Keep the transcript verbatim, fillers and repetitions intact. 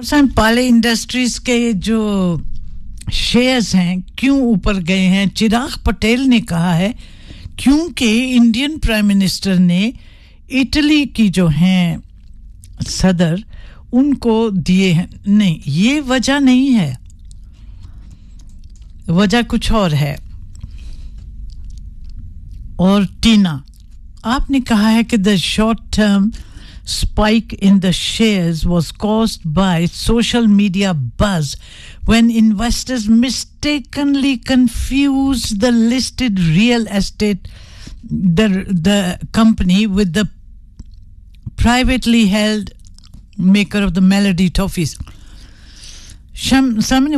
पाले इंडस्ट्रीज के जो शेयर्स हैं क्यों ऊपर गए हैं चिराग पटेल ने कहा है क्योंकि इंडियन प्राइम मिनिस्टर ने इटली की जो हैं सदर उनको दिए हैं नहीं ये वजह नहीं है वजह कुछ और है और टीना आपने कहा है कि the short term spike in the shares was caused by social media buzz when investors mistakenly confused the listed real estate the the company with the privately held maker of the Melody toffees. Some